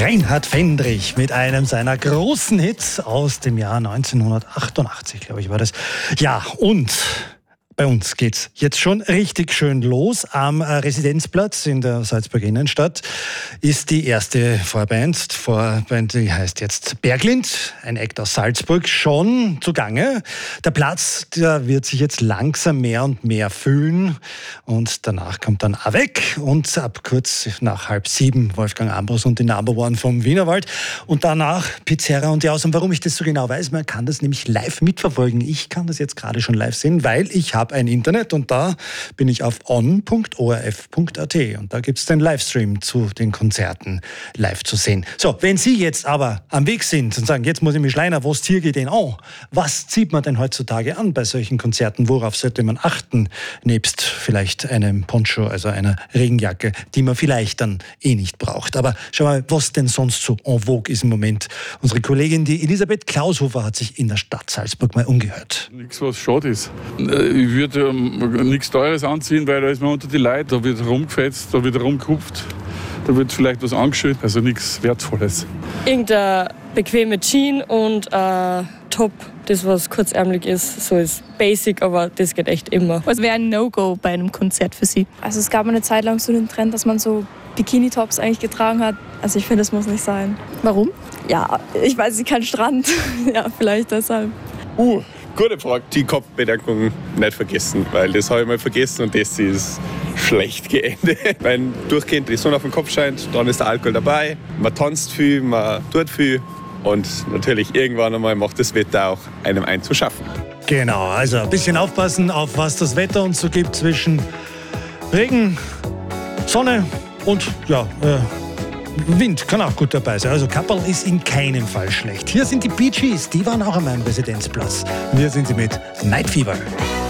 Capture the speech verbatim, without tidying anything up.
Reinhard Fendrich mit einem seiner großen Hits aus dem Jahr neunzehnhundertachtundachtzig, glaube ich, war das. Ja, und bei uns geht's jetzt schon richtig schön los. Am Residenzplatz in der Salzburger Innenstadt ist die erste Vorband. Vorband, die heißt jetzt Berglind, ein Act aus Salzburg, schon zugange. Der Platz, der wird sich jetzt langsam mehr und mehr füllen. Und danach kommt dann Avec und ab kurz nach halb sieben Wolfgang Ambros und die Number One vom Wienerwald. Und danach Pizzeria und Jaus. Und warum ich das so genau weiß, man kann das nämlich live mitverfolgen. Ich kann das jetzt gerade schon live sehen, weil ich habe ein Internet und da bin ich auf on punkt o r f punkt a t und da gibt es den Livestream zu den Konzerten live zu sehen. So, wenn Sie jetzt aber am Weg sind und sagen, jetzt muss ich mich schleiner, was ziehe ich denn an? Was zieht man denn heutzutage an bei solchen Konzerten? Worauf sollte man achten? Nebst vielleicht einem Poncho, also einer Regenjacke, die man vielleicht dann eh nicht braucht. Aber schau mal, was denn sonst so en vogue ist im Moment. Unsere Kollegin, die Elisabeth Klaushofer, hat sich in der Stadt Salzburg mal umgehört. Nichts, was schade ist. Ich würde ähm, nichts Teures anziehen, weil da ist man unter die Leute, da wird rumgefetzt, da wird rumgekupft, da wird vielleicht was angeschüttet, also nichts Wertvolles. Irgendein bequeme Jeans und ein Top, das was kurzärmelig ist, so ist basic, aber das geht echt immer. Was wäre ein No-Go bei einem Konzert für Sie? Also es gab eine Zeit lang so den Trend, dass man so Bikini-Tops eigentlich getragen hat. Also ich finde, das muss nicht sein. Warum? Ja, ich weiß nicht, kein Strand. Ja, vielleicht deshalb. Uh, gute Frage. Die Kopfbedeckung nicht vergessen, weil das habe ich mal vergessen und das ist schlecht geendet. Wenn durchgehend die Sonne auf den Kopf scheint, dann ist der Alkohol dabei. Man tanzt viel, man tut viel und natürlich irgendwann einmal macht das Wetter auch einem einen zu schaffen. Genau, also ein bisschen aufpassen auf was das Wetter uns so gibt zwischen Regen, Sonne und ja, äh, Wind kann auch gut dabei sein. Also Kapperl ist in keinem Fall schlecht. Hier sind die Bee Gees, die waren auch an meinem Residenzplatz. Und hier sind sie mit Night Fever.